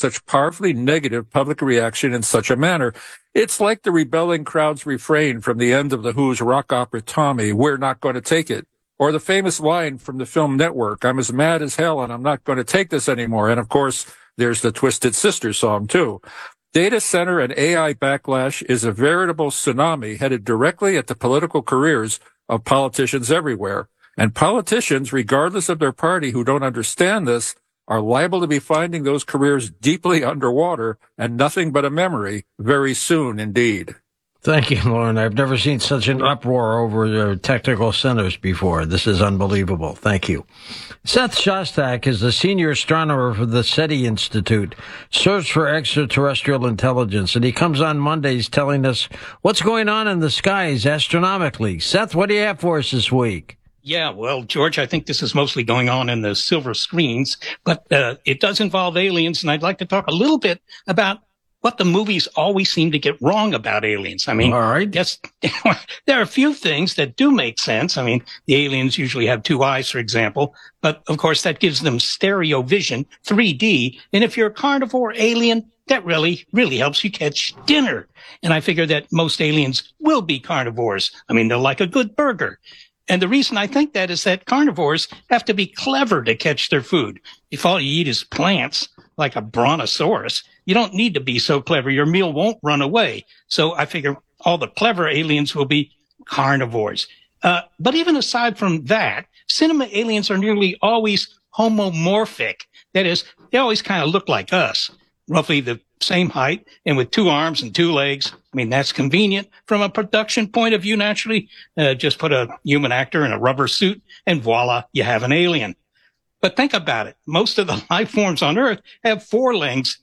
such powerfully negative public reaction in such a manner. It's like the rebelling crowd's refrain from the end of The Who's rock opera Tommy, "We're not going to take it." Or the famous line from the film Network, "I'm as mad as hell and I'm not going to take this anymore." And of course, there's the Twisted Sister song too. Data center and AI backlash is a veritable tsunami headed directly at the political careers of politicians everywhere. And politicians, regardless of their party, who don't understand this, are liable to be finding those careers deeply underwater and nothing but a memory very soon indeed. Thank you, Lauren. I've never seen such an uproar over technical centers before. This is unbelievable. Thank you. Seth Shostak is the senior astronomer for the SETI Institute, Search for Extraterrestrial Intelligence, and he comes on Mondays telling us what's going on in the skies astronomically. Seth, what do you have for us this week? Yeah, well, George, I think this is mostly going on in the silver screens, but it does involve aliens, and I'd like to talk a little bit about what the movies always seem to get wrong about aliens. I mean, all right. Yes, there are a few things that do make sense. I mean, the aliens usually have two eyes, for example, but of course that gives them stereo vision, 3D. And if you're a carnivore alien, that really helps you catch dinner. And I figure that most aliens will be carnivores. I mean, they'll like a good burger. And the reason I think that is that carnivores have to be clever to catch their food. If all you eat is plants, like a brontosaurus, you don't need to be so clever. Your meal won't run away. So I figure all the clever aliens will be carnivores. But even aside from that, cinema aliens are nearly always homomorphic. That is, they always kind of look like us, roughly the same height and with 2 arms and 2 legs. I mean, that's convenient from a production point of view, naturally. Just put a human actor in a rubber suit and voila, you have an alien. But think about it. Most of the life forms on Earth have 4 legs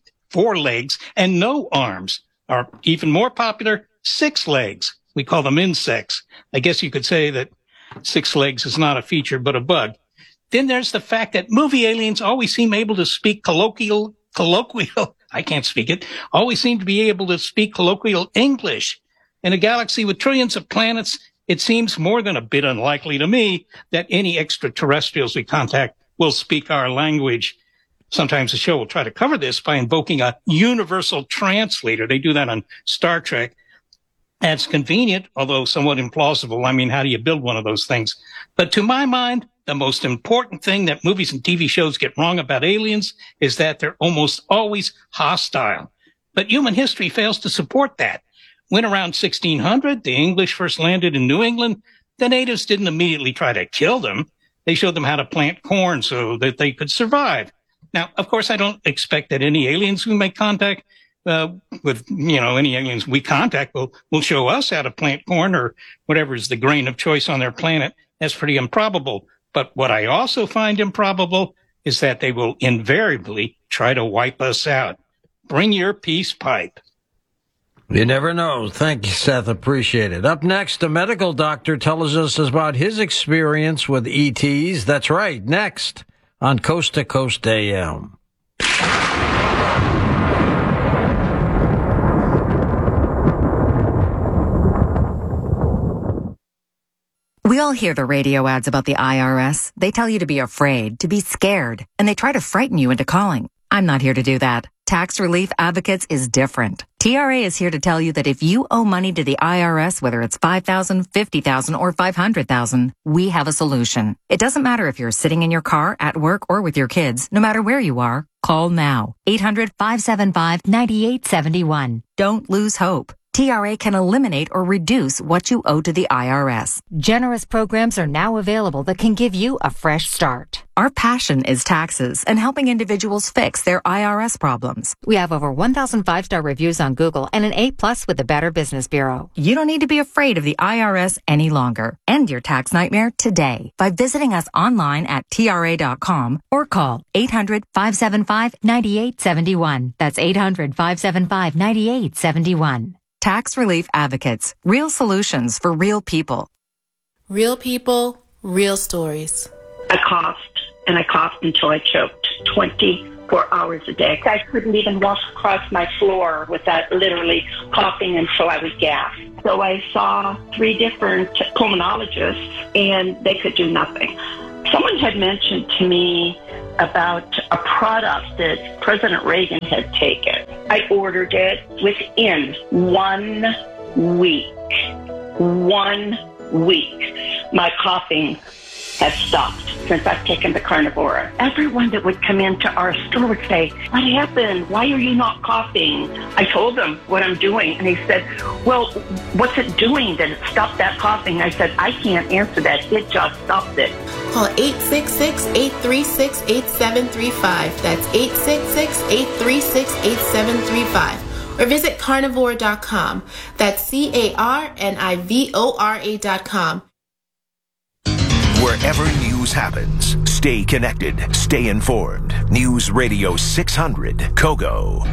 and no arms. Or even more popular, 6 legs. We call them insects. I guess you could say that 6 legs is not a feature, but a bug. Then there's the fact that movie aliens always seem able to speak colloquial, I can't speak it, always seem to be able to speak colloquial English. In a galaxy with trillions of planets, it seems more than a bit unlikely to me that any extraterrestrials we contact will speak our language. Sometimes the show will try to cover this by invoking a universal translator. They do that on Star Trek. That's convenient, although somewhat implausible. I mean, how do you build one of those things? But to my mind, the most important thing that movies and TV shows get wrong about aliens is that they're almost always hostile. But human history fails to support that. When around 1600, the English first landed in New England, the natives didn't immediately try to kill them. They showed them how to plant corn so that they could survive. Now, of course, I don't expect that any aliens we make contact with, any aliens we contact will show us how to plant corn or whatever is the grain of choice on their planet. That's pretty improbable. But what I also find improbable is that they will invariably try to wipe us out. Bring your peace pipe. You never know. Thank you, Seth. Appreciate it. Up next, a medical doctor tells us about his experience with ETs. That's right. Next on Coast to Coast AM. We all hear the radio ads about the IRS. They tell you to be afraid, to be scared, and they try to frighten you into calling. I'm not here to do that. Tax Relief Advocates is different. TRA is here to tell you that if you owe money to the IRS, whether it's $5,000, $50,000, or $500,000, we have a solution. It doesn't matter if you're sitting in your car, at work, or with your kids. No matter where you are, call now. 800-575-9871. Don't lose hope. TRA can eliminate or reduce what you owe to the IRS. Generous programs are now available that can give you a fresh start. Our passion is taxes and helping individuals fix their IRS problems. We have over 1,000 5-star reviews on Google and an A+ with the Better Business Bureau. You don't need to be afraid of the IRS any longer. End your tax nightmare today by visiting us online at TRA.com or call 800-575-9871. That's 800-575-9871. Tax Relief Advocates. Real solutions for real people. Real people, real stories. I coughed until I choked 24 hours a day. I couldn't even walk across my floor without literally coughing until I would gasp. So I saw 3 different pulmonologists, and they could do nothing. Someone had mentioned to me about a product that President Reagan had taken. I ordered it within 1 week. 1 week. My coughing has stopped since I've taken the Carnivora. Everyone that would come into our store would say, "What happened? Why are you not coughing?" I told them what I'm doing, and he said, "Well, what's it doing that it stopped that coughing?" I said, "I can't answer that. It just stopped it." Call 866-836-8735. That's 866-836-8735. Or visit carnivore.com. That's CARNIVORA.com. Wherever news happens, stay connected, stay informed. News Radio 600, Kogo.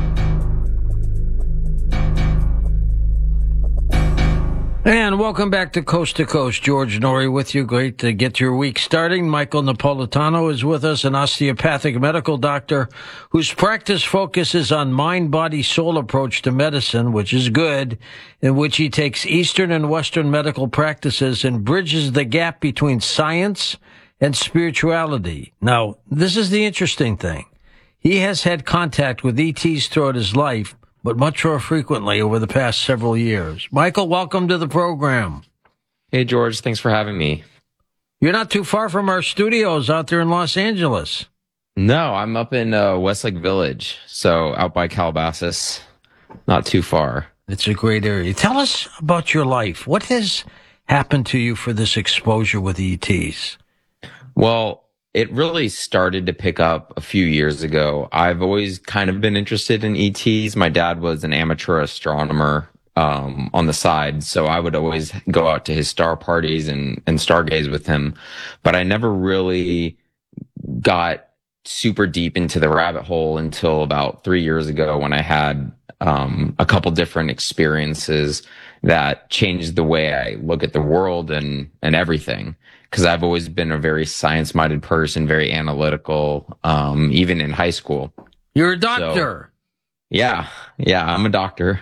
And welcome back to Coast. George Norrie with you. Great to get your week starting. Michael Napolitano is with us, an osteopathic medical doctor whose practice focuses on mind-body-soul approach to medicine, which is good, in which he takes Eastern and Western medical practices and bridges the gap between science and spirituality. Now, this is the interesting thing. He has had contact with ETs throughout his life, but much more frequently over the past several years. Michael, welcome to the program. Hey, George. Thanks for having me. You're not too far from our studios out there in Los Angeles. No, I'm up in Westlake Village, so out by Calabasas, not too far. It's a great area. Tell us about your life. What has happened to you for this exposure with ETs? Well, it really started to pick up a few years ago. I've always kind of been interested in ETs. My dad was an amateur astronomer on the side, so I would always go out to his star parties and stargaze with him. But I never really got super deep into the rabbit hole until about 3 years ago when I had a couple different experiences that changed the way I look at the world and everything. Because I've always been a very science-minded person, very analytical, even in high school. You're a doctor. So, yeah, I'm a doctor.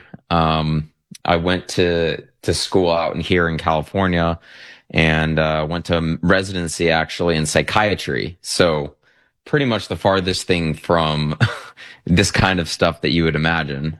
I went to school out here in California and went to residency actually in psychiatry. So pretty much the farthest thing from this kind of stuff that you would imagine.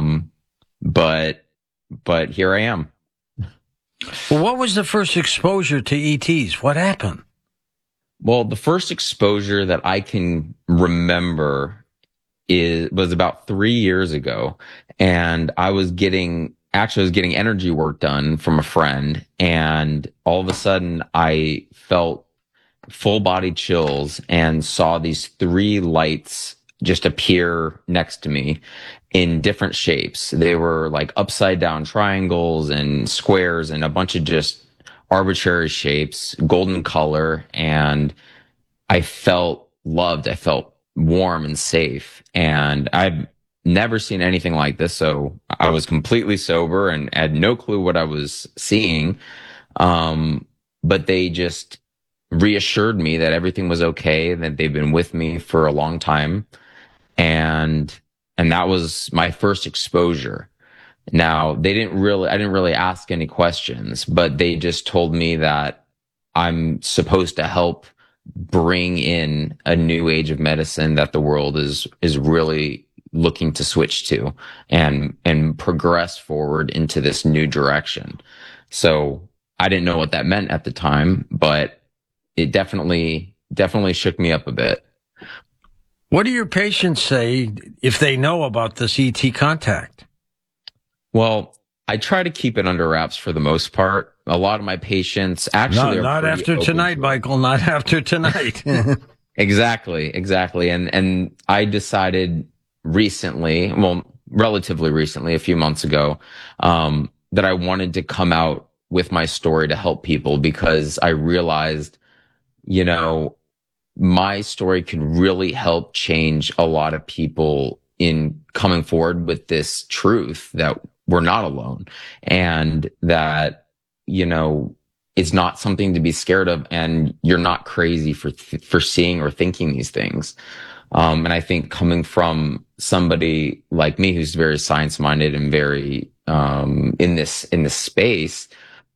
But here I am. Well, what was the first exposure to ETs? What happened? Well, the first exposure that I can remember was about 3 years ago. And I was getting energy work done from a friend. And all of a sudden I felt full body chills and saw these 3 lights just appear next to me in different shapes. They were like upside down triangles and squares and a bunch of just arbitrary shapes, golden color. And I felt loved. I felt warm and safe. And I've never seen anything like this. So I was completely sober and had no clue what I was seeing. But they just reassured me that everything was okay, that they've been with me for a long time. And that was my first exposure. Now, I didn't really ask any questions, but they just told me that I'm supposed to help bring in a new age of medicine that the world is really looking to switch to and progress forward into this new direction. So I didn't know what that meant at the time, but it definitely shook me up a bit. What do your patients say if they know about this ET contact? Well, I try to keep it under wraps for the most part. A lot of my patients actually are not after tonight, Michael, not after tonight. Exactly. And I decided recently, well, relatively recently, a few months ago, that I wanted to come out with my story to help people because I realized, my story could really help change a lot of people in coming forward with this truth that we're not alone and that, it's not something to be scared of and you're not crazy for seeing or thinking these things. And I think coming from somebody like me who's very science minded and very, in this space,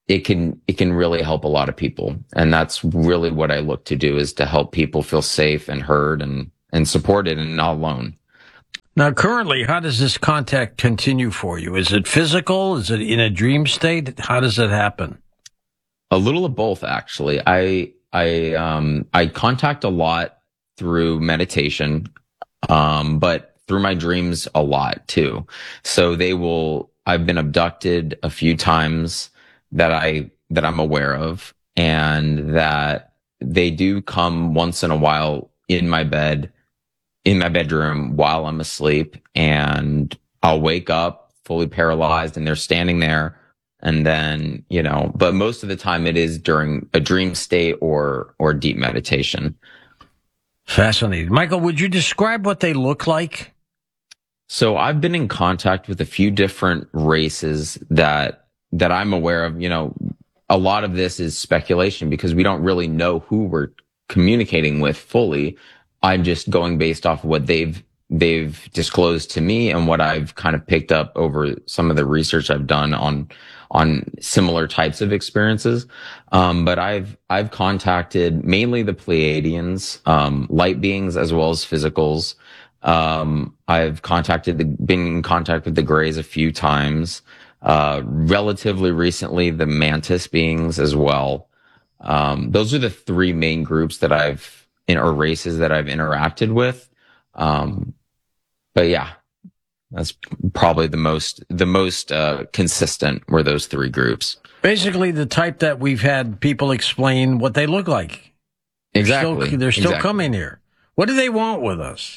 it can really help a lot of people. And that's really what I look to do, is to help people feel safe and heard and supported and not alone. Now, currently, how does this contact continue for you? Is it physical? Is it in a dream state? How does it happen? A little of both, actually. I contact a lot through meditation, but through my dreams a lot too. So I've been abducted a few times that I'm aware of, and that they do come once in a while in my bedroom while I'm asleep, and I'll wake up fully paralyzed and they're standing there. And then, but most of the time it is during a dream state or deep meditation. Fascinating. Michael, would you describe what they look like? So I've been in contact with a few different races that I'm aware of. A lot of this is speculation because we don't really know who we're communicating with fully. I'm just going based off of what they've disclosed to me and what I've kind of picked up over some of the research I've done on similar types of experiences. But I've contacted mainly the Pleiadians, light beings, as well as physicals. I've been in contact with the Greys a few times. Relatively recently, the Mantis beings as well. Those are the three main groups that or races that I've interacted with. But yeah, that's probably the most consistent were those three groups. Basically the type that we've had people explain what they look like. Exactly. They're still coming here. What do they want with us?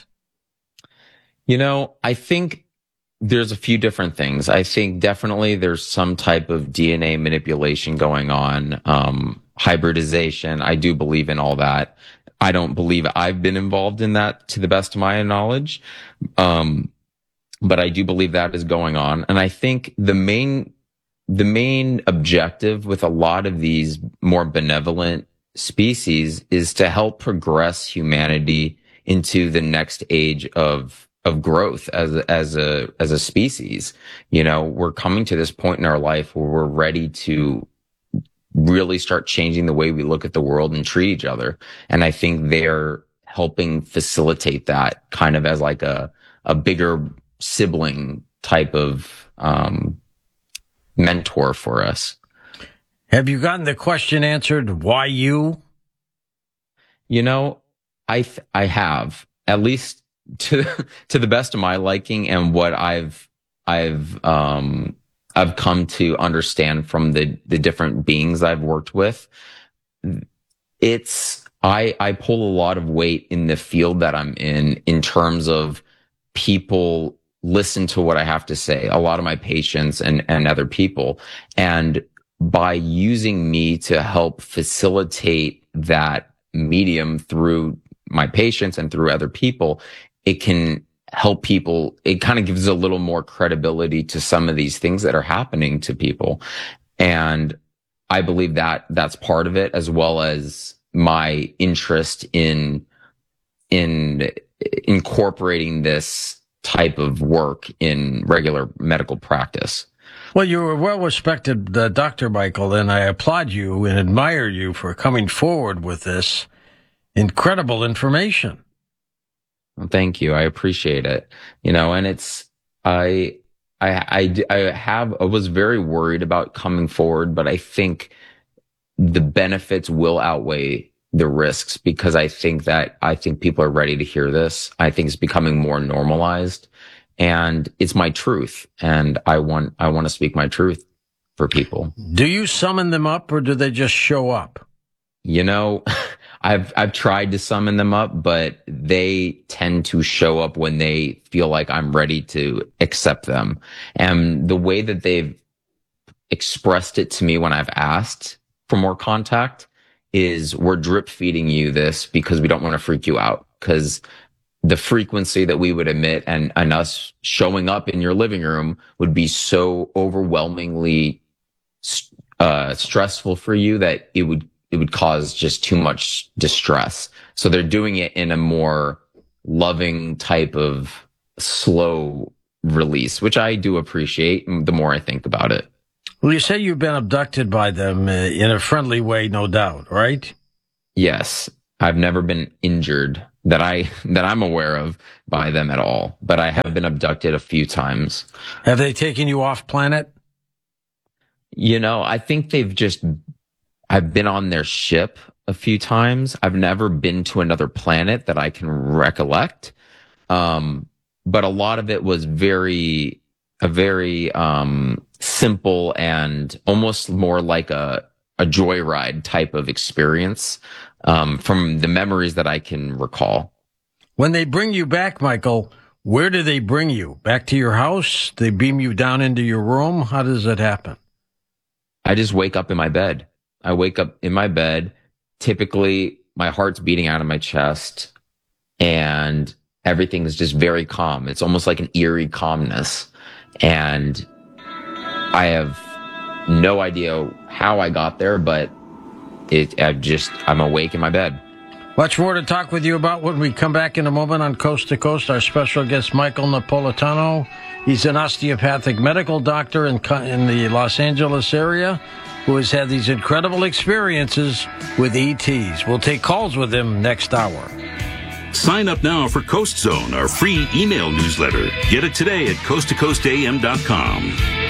I think there's a few different things. I think definitely there's some type of DNA manipulation going on, hybridization. I do believe in all that. I don't believe I've been involved in that to the best of my knowledge. But I do believe that is going on. And I think the main objective with a lot of these more benevolent species is to help progress humanity into the next age of growth as a species. We're coming to this point in our life where we're ready to really start changing the way we look at the world and treat each other. And I think they're helping facilitate that kind of as like a bigger sibling type of mentor for us. Have you gotten the question answered, why you? I have, at least to the best of my liking and what I've come to understand from the different beings I've worked with. I pull a lot of weight in the field that I'm in terms of people listen to what I have to say, a lot of my patients and other people. And by using me to help facilitate that medium through my patients and through other people, it can help people. It kind of gives a little more credibility to some of these things that are happening to people. And I believe that that's part of it, as well as my interest in incorporating this type of work in regular medical practice. Well, you're a well-respected Dr. Michael, and I applaud you and admire you for coming forward with this incredible information. Well, thank you. I appreciate it. And it's, I was very worried about coming forward, but I think the benefits will outweigh the risks, because I think people are ready to hear this. I think it's becoming more normalized, and it's my truth. And I want to speak my truth for people. Do you summon them up, or do they just show up? I've tried to summon them up, but they tend to show up when they feel like I'm ready to accept them. And the way that they've expressed it to me when I've asked for more contact is, we're drip feeding you this because we don't want to freak you out, because the frequency that we would emit and us showing up in your living room would be so overwhelmingly stressful for you that it would cause just too much distress. So they're doing it in a more loving type of slow release, which I do appreciate the more I think about it. Well, you say you've been abducted by them in a friendly way, no doubt, right? Yes. I've never been injured that I'm aware of by them at all, but I have been abducted a few times. Have they taken you off planet? I think I've been on their ship a few times. I've never been to another planet that I can recollect. But a lot of it was a very simple and almost more like a joyride type of experience, from the memories that I can recall. When they bring you back, Michael, where do they bring you? Back to your house? They beam you down into your room? How does that happen? I just wake up in my bed. I wake up in my bed. Typically, my heart's beating out of my chest and everything is just very calm. It's almost like an eerie calmness. And I have no idea how I got there, but I'm awake in my bed. Much more to talk with you about when we come back in a moment on Coast to Coast. Our special guest, Michael Napolitano. He's an osteopathic medical doctor in the Los Angeles area who has had these incredible experiences with ETs. We'll take calls with him next hour. Sign up now for Coast Zone, our free email newsletter. Get it today at coasttocoastam.com.